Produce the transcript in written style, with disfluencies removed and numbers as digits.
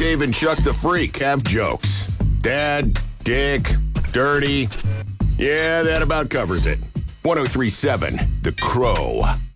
Dave and Chuck the Freak have jokes. Dad, Dick, Dirty. Yeah, that about covers it. 1037 The Crow.